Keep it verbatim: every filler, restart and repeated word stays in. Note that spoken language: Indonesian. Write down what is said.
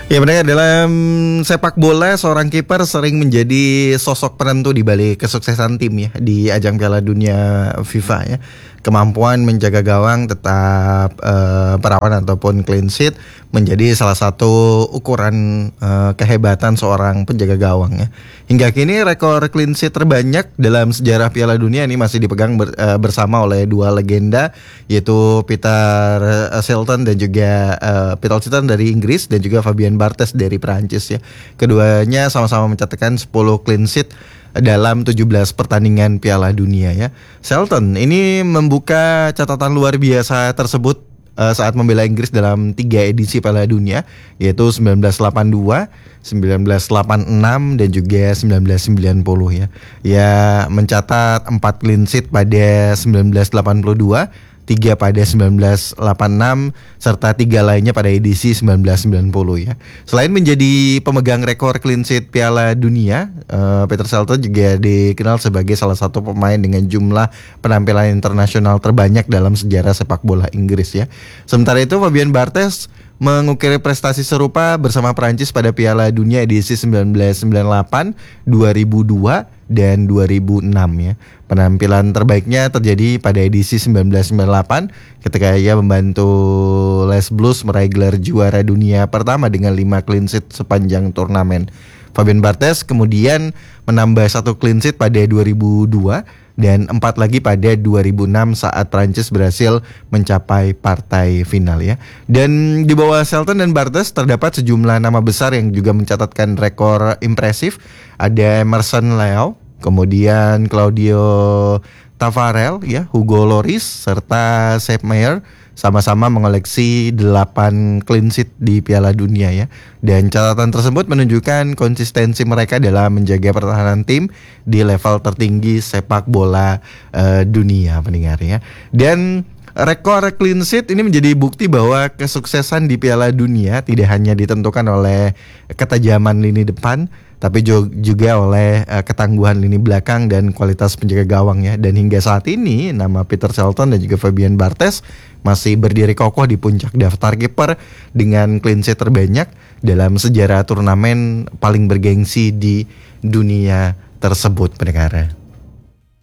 Ya benar, dalam sepak bola seorang kiper sering menjadi sosok penentu di balik kesuksesan tim ya di ajang Piala Dunia FIFA ya. Kemampuan menjaga gawang tetap uh, berawan ataupun clean sheet menjadi salah satu ukuran uh, kehebatan seorang penjaga gawang ya. Hingga kini rekor clean sheet terbanyak dalam sejarah Piala Dunia ini masih dipegang ber, uh, bersama oleh dua legenda, yaitu Peter uh, Shilton dan juga uh, Peter Shilton dari Inggris dan juga Fabien Barthez dari Perancis ya. Keduanya sama-sama mencatatkan sepuluh clean sheet dalam tujuh belas pertandingan Piala Dunia ya. Shilton ini membuka catatan luar biasa tersebut uh, saat membela Inggris dalam tiga edisi Piala Dunia, yaitu sembilan belas delapan puluh dua, sembilan belas delapan puluh enam dan juga sembilan belas sembilan puluh ya. Ya mencatat empat clean sheet pada sembilan belas delapan puluh dua, tiga pada sembilan belas delapan puluh enam serta tiga lainnya pada edisi sembilan belas sembilan puluh ya. Selain menjadi pemegang rekor clean sheet Piala Dunia, uh, Peter Shilton juga dikenal sebagai salah satu pemain dengan jumlah penampilan internasional terbanyak dalam sejarah sepak bola Inggris ya. Sementara itu Fabien Barthez mengukir prestasi serupa bersama Perancis pada Piala Dunia edisi sembilan belas sembilan puluh delapan, dua ribu dua dan dua ribu enam ya. Penampilan terbaiknya terjadi pada edisi sembilan belas sembilan puluh delapan ketika ia membantu Les Blues meraih gelar juara dunia pertama dengan lima clean sheet sepanjang turnamen. Fabien Barthez kemudian menambah satu clean sheet pada dua ribu dua dan empat lagi pada dua ribu enam saat Prancis berhasil mencapai partai final ya. Dan di bawah Shilton dan Barthez terdapat sejumlah nama besar yang juga mencatatkan rekor impresif. Ada Emerson Leao, kemudian Claudio Tafarel ya, Hugo Lloris serta Sepp Maier sama-sama mengoleksi delapan clean sheet di Piala Dunia ya. Dan catatan tersebut menunjukkan konsistensi mereka dalam menjaga pertahanan tim di level tertinggi sepak bola uh, dunia pendengar ya. Dan rekor clean sheet ini menjadi bukti bahwa kesuksesan di Piala Dunia tidak hanya ditentukan oleh ketajaman lini depan, tapi juga oleh uh, ketangguhan lini belakang dan kualitas penjaga gawang ya. Dan hingga saat ini nama Peter Shilton dan juga Fabien Barthez masih berdiri kokoh di puncak daftar kiper dengan clean sheet terbanyak dalam sejarah turnamen paling bergengsi di dunia tersebut pendengar.